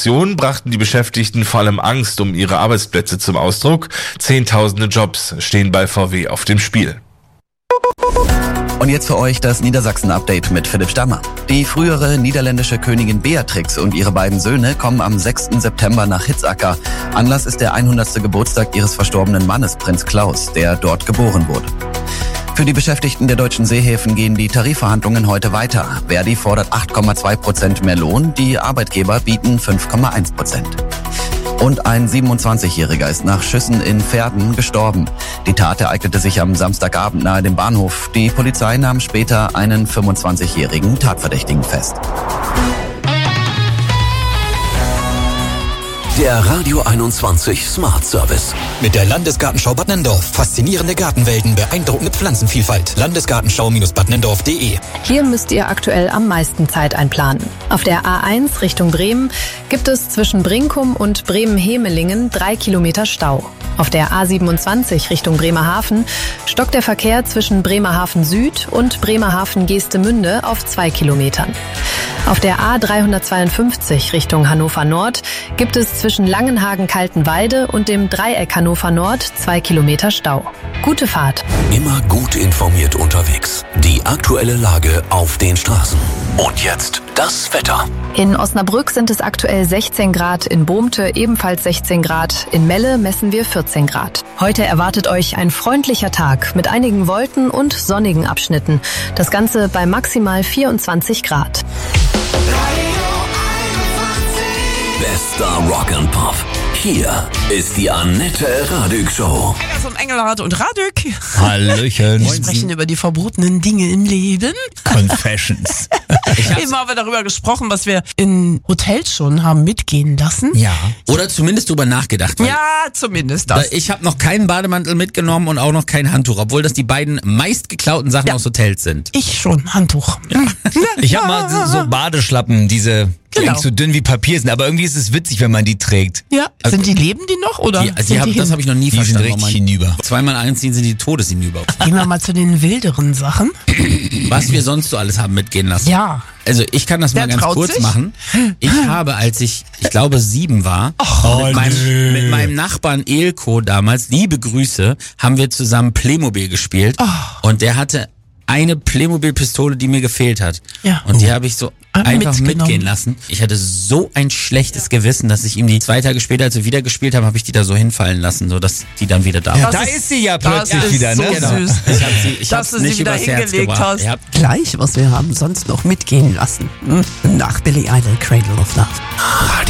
Aktionen brachten die Beschäftigten vor allem Angst um ihre Arbeitsplätze zum Ausdruck. Zehntausende Jobs stehen bei VW auf dem Spiel. Und jetzt für euch das Niedersachsen-Update mit Philipp Stammer. Die frühere niederländische Königin Beatrix und ihre beiden Söhne kommen am 6. September nach Hitzacker. Anlass ist der 100. Geburtstag ihres verstorbenen Mannes, Prinz Klaus, der dort geboren wurde. Für die Beschäftigten der deutschen Seehäfen gehen die Tarifverhandlungen heute weiter. Verdi fordert 8,2% mehr Lohn, die Arbeitgeber bieten 5,1%. Und ein 27-Jähriger ist nach Schüssen in Verden gestorben. Die Tat ereignete sich am Samstagabend nahe dem Bahnhof. Die Polizei nahm später einen 25-jährigen Tatverdächtigen fest. Der Radio 21 Smart Service. Mit der Landesgartenschau Bad Nenndorf. Faszinierende Gartenwelten, beeindruckende Pflanzenvielfalt. Landesgartenschau-badnendorf.de. Hier müsst ihr aktuell am meisten Zeit einplanen. Auf der A1 Richtung Bremen gibt es zwischen Brinkum und Bremen-Hemelingen 3 Kilometer Stau. Auf der A27 Richtung Bremerhaven stockt der Verkehr zwischen Bremerhaven Süd und Bremerhaven Geestemünde auf 2 Kilometern. Auf der A352 Richtung Hannover Nord gibt es zwischen Langenhagen-Kaltenwalde und dem Dreieck Hannover Nord 2 Kilometer Stau. Gute Fahrt. Immer gut informiert unterwegs. Die aktuelle Lage auf den Straßen. Und jetzt das Wetter. In Osnabrück sind es aktuell 16 Grad, in Bohmte ebenfalls 16 Grad, in Melle messen wir 14 Grad. Heute erwartet euch ein freundlicher Tag mit einigen Wolken und sonnigen Abschnitten. Das Ganze bei maximal 24 Grad. Bester Rock and Pop. Hier ist die Annette Radück Show. Vom Engelhardt und Radück. Hallöchen. Wir sprechen über die verbotenen Dinge im Leben. Confessions. Eben haben wir darüber gesprochen, was wir in Hotels schon haben mitgehen lassen. Ja. Oder zumindest drüber nachgedacht. Ja, zumindest das. Ich habe noch keinen Bademantel mitgenommen und auch noch kein Handtuch, obwohl das die beiden meist geklauten Sachen aus Hotels sind. Ich schon, Handtuch. Ja. Ich habe mal so Badeschlappen, die eigentlich so dünn wie Papier sind, aber irgendwie ist es witzig, wenn man die trägt. Ja, sind leben die noch oder? Das habe ich noch nie verstanden. Die sind richtig hinüber. 2x1 ziehen sie die Todes hinüber. Gehen wir mal zu den wilderen Sachen. Was wir sonst so alles haben mitgehen lassen. Ja. Also ich kann das mal ganz kurz machen. Ich habe, als ich glaube 7 war, mit meinem Nachbarn Elko damals, liebe Grüße, haben wir zusammen Playmobil gespielt. Und der hatte eine Playmobil-Pistole, die mir gefehlt hat. Ja. Und die habe ich so einfach mitgehen lassen. Ich hatte so ein schlechtes Gewissen, dass ich ihm die 2 Tage später, als wir wieder gespielt haben, habe ich die da so hinfallen lassen, so dass die dann wieder da war. Da ist sie ja plötzlich wieder, so ne? Süß. Ich habe sie nicht übers Herz gebracht. Hast. Ja. Gleich, was wir haben sonst noch mitgehen lassen. Nach Billy Idol, Cradle of Love.